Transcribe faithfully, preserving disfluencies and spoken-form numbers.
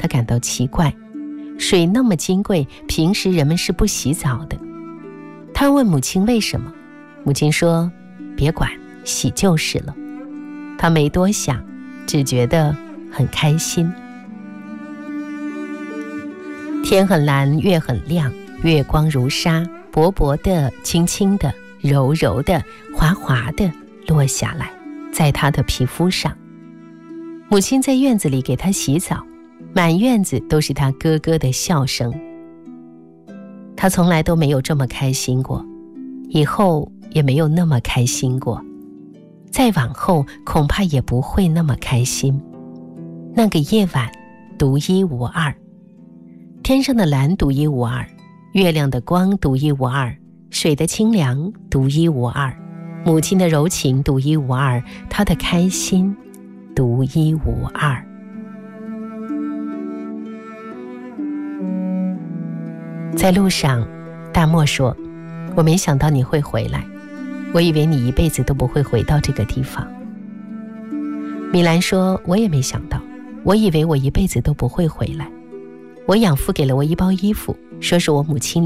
他感到奇怪，水那么金贵，平时人们是不洗澡的。他问母亲为什么，母亲说别管，洗就是了。他没多想，只觉得很开心。天很蓝，月很亮，月光如纱，薄薄的，轻轻的，柔柔的，滑滑的落下来，在他的皮肤上。母亲在院子里给他洗澡，满院子都是他咯咯的笑声。他从来都没有这么开心过，以后也没有那么开心过，再往后恐怕也不会那么开心。那个夜晚独一无二，天上的蓝独一无二，月亮的光独一无二，水的清凉独一无二，母亲的柔情独一无二，她的开心独一无二。在路上，大漠说，我没想到你会回来，我以为你一辈子都不会回到这个地方。米兰说，我也没想到，我以为我一辈子都不会回来。我养父给了我一包衣服，说是我母亲